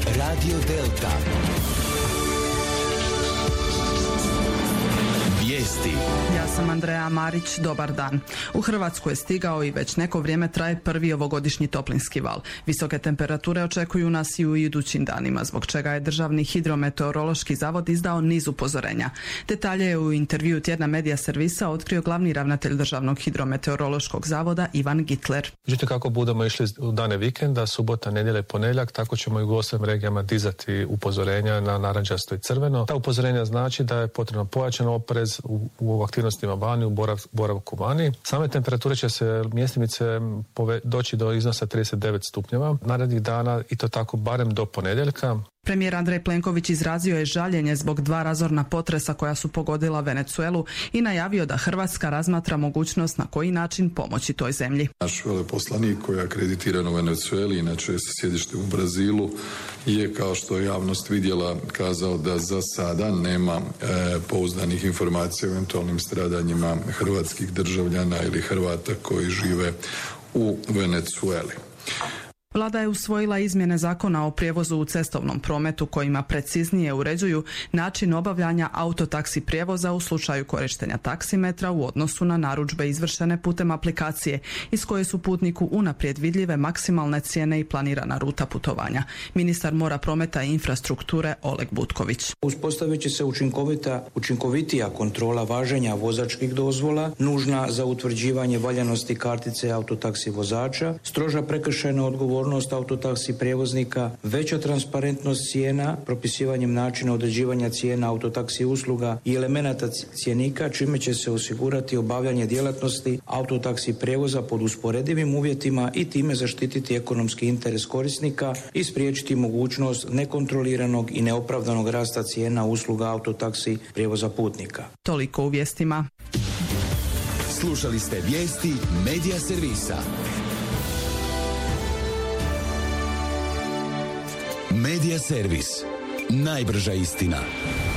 Radio Delta. Vijesti. Ja sam Andreja Marić, dobar dan. U Hrvatsku je stigao i već neko vrijeme traje prvi ovogodišnji toplinski val. Visoke temperature očekuju nas i u idućim danima, zbog čega je Državni hidrometeorološki zavod izdao niz upozorenja. Detalje je u intervju tjedna Medija servisa otkrio glavni ravnatelj Državnog hidrometeorološkog zavoda Ivan Gitler. Međutim, kako budemo išli u dane vikenda, subota, nedjelja i ponedjeljak, tako ćemo i u osam regijama dizati upozorenja na narančasto i crveno. Ta upozorenja znači da je potrebno pojačan oprez u aktivnostima vani, u boravku vani. Same temperature će se mjestimice doći do iznosa 39 stupnjeva narednih dana i to tako barem do ponedjeljka. Premijer Andrej Plenković izrazio je žaljenje zbog 2 razorna potresa koja su pogodila Venezuelu i najavio da Hrvatska razmatra mogućnost na koji način pomoći toj zemlji. Naš veleposlanik koji je akreditiran u Venezueli, inače sa sjedištem u Brazilu, je, kao što je javnost vidjela, kazao da za sada nema pouzdanih informacija o eventualnim stradanjima hrvatskih državljana ili Hrvata koji žive u Venezueli. Vlada je usvojila izmjene zakona o prijevozu u cestovnom prometu kojima preciznije uređuju način obavljanja autotaksi prijevoza u slučaju korištenja taksimetra u odnosu na narudžbe izvršene putem aplikacije iz koje su putniku unaprijed vidljive maksimalne cijene i planirana ruta putovanja. Ministar mora, prometa i infrastrukture Oleg Butković. Uspostavit će se učinkovitija kontrola važenja vozačkih dozvola, nužna za utvrđivanje valjanosti kartice autotaksi vozača, stroža prekršajna odgovornost autotaksi prijevoznika, veća transparentnost cijena, propisivanjem načina određivanja cijena autotaksi usluga i elemenata cjenika, čime će se osigurati obavljanje djelatnosti autotaksi prijevoza pod usporedivim uvjetima i time zaštititi ekonomski interes korisnika i spriječiti mogućnost nekontroliranog i neopravdanog rasta cijena usluga autotaksi prijevoza putnika. Toliko u vijestima. Slušali ste vijesti Medija servisa. Medija servis. Najbrža istina.